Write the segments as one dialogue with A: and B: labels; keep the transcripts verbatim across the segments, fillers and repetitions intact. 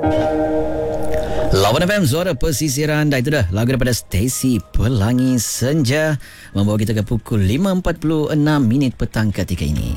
A: Lawan F M, suara pesisiran. Dan itu dah lagu daripada Stacy, Pelangi Senja, membawa kita ke pukul lima empat puluh enam minit petang ketika ini.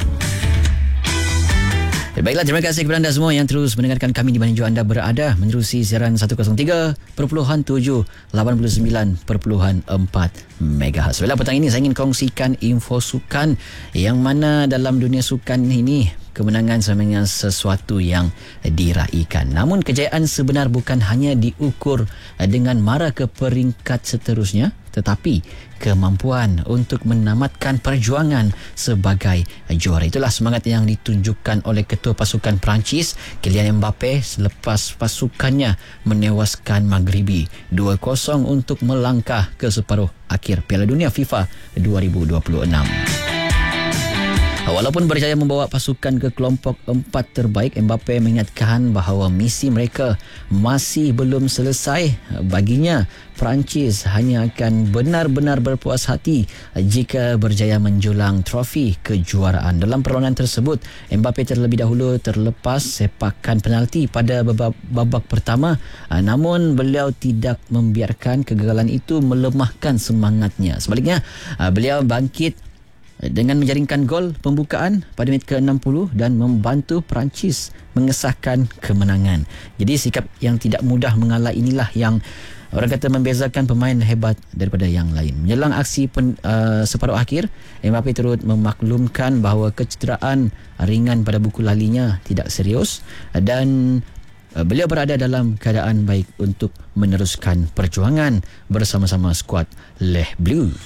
A: Baiklah, terima kasih kepada anda semua yang terus mendengarkan kami di mana jua anda berada, menerusi siaran seratus tiga perpuluhan tujuh, lapan puluh sembilan perpuluhan empat megahertz. Bila petang ini saya ingin kongsikan info sukan, yang mana dalam dunia sukan ini kemenangan sebenarnya sesuatu yang diraihkan. Namun kejayaan sebenar bukan hanya diukur dengan mara ke peringkat seterusnya, tetapi kemampuan untuk menamatkan perjuangan sebagai juara. Itulah semangat yang ditunjukkan oleh ketua pasukan Perancis, Kylian Mbappe, selepas pasukannya menewaskan Maghribi dua kosong untuk melangkah ke separuh akhir Piala Dunia FIFA dua ribu dua puluh enam. Walaupun berjaya membawa pasukan ke kelompok empat terbaik, Mbappe mengingatkan bahawa misi mereka masih belum selesai. Baginya, Perancis hanya akan benar-benar berpuas hati jika berjaya menjulang trofi kejuaraan. Dalam perlawanan tersebut, Mbappe terlebih dahulu terlepas sepakan penalti pada babak, babak pertama. Namun, beliau tidak membiarkan kegagalan itu melemahkan semangatnya. Sebaliknya, beliau bangkit dengan menjaringkan gol pembukaan pada minit ke enam puluh dan membantu Perancis mengesahkan kemenangan. Jadi sikap yang tidak mudah mengalah inilah yang orang kata membezakan pemain hebat daripada yang lain. Menjelang aksi pen, uh, separuh akhir, Mbappe turut memaklumkan bahawa kecederaan ringan pada buku lalinya tidak serius dan uh, beliau berada dalam keadaan baik untuk meneruskan perjuangan bersama-sama skuad Les Bleus.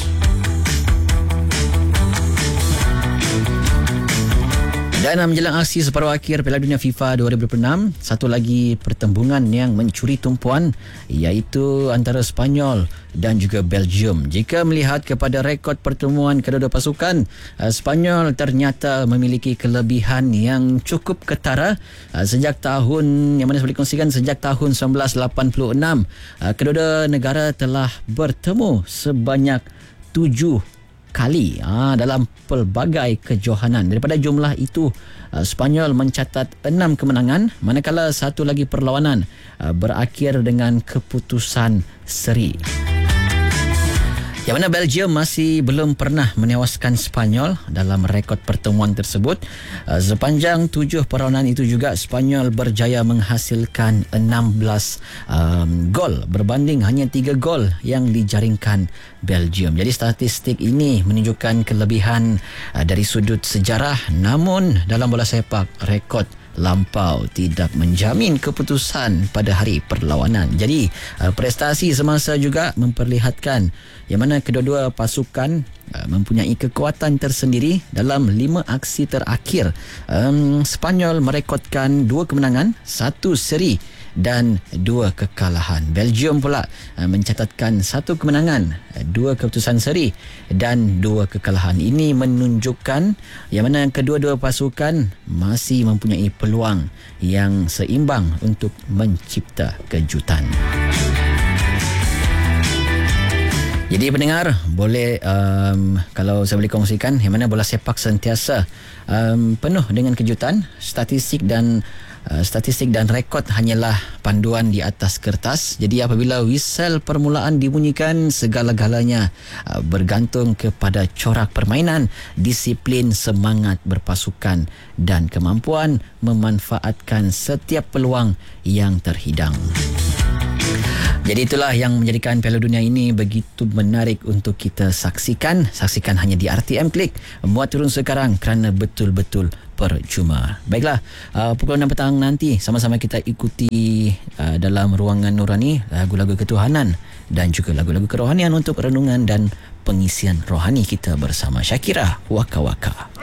A: Dan menjelang aksi separuh akhir Piala Dunia FIFA dua ribu dua puluh enam, satu lagi pertembungan yang mencuri tumpuan, iaitu antara Sepanyol dan juga Belgium. Jika melihat kepada rekod pertemuan kedua-dua pasukan, Sepanyol ternyata memiliki kelebihan yang cukup ketara sejak tahun yang mana saya boleh kongsikan sejak tahun seribu sembilan ratus lapan puluh enam. Kedua-dua negara telah bertemu sebanyak tujuh kali ha, dalam pelbagai kejohanan. Daripada jumlah itu, uh, Sepanyol mencatat enam kemenangan, manakala satu lagi perlawanan uh, berakhir dengan keputusan seri. Yang mana Belgium masih belum pernah menewaskan Sepanyol dalam rekod pertemuan tersebut. Sepanjang tujuh perlawanan itu juga, Sepanyol berjaya menghasilkan enam belas um, gol berbanding hanya tiga gol yang dijaringkan Belgium. Jadi statistik ini menunjukkan kelebihan uh, dari sudut sejarah. Namun dalam bola sepak, rekod lampau tidak menjamin keputusan pada hari perlawanan. Jadi uh, prestasi semasa juga memperlihatkan yang mana kedua-dua pasukan uh, mempunyai kekuatan tersendiri. Dalam lima aksi terakhir, um, Sepanyol merekodkan dua kemenangan, satu seri dan dua kekalahan. Belgium pula uh, mencatatkan satu kemenangan, dua keputusan seri dan dua kekalahan. Ini menunjukkan yang mana kedua-dua pasukan masih mempunyai peluang yang seimbang untuk mencipta kejutan. Jadi pendengar, boleh um, kalau saya boleh kongsikan yang mana bola sepak sentiasa um, penuh dengan kejutan. Statistik dan uh, statistik dan rekod hanyalah panduan di atas kertas. Jadi apabila whistle permulaan dibunyikan, segala-galanya uh, bergantung kepada corak permainan, disiplin, semangat berpasukan dan kemampuan memanfaatkan setiap peluang yang terhidang. Jadi itulah yang menjadikan Piala Dunia ini begitu menarik untuk kita saksikan. Saksikan hanya di R T M Klik. Muat turun sekarang kerana betul-betul percuma. Baiklah, uh, pukul enam petang nanti sama-sama kita ikuti uh, dalam ruangan Nurani lagu-lagu ketuhanan dan juga lagu-lagu kerohanian untuk renungan dan pengisian rohani kita bersama Syakira Waka Waka.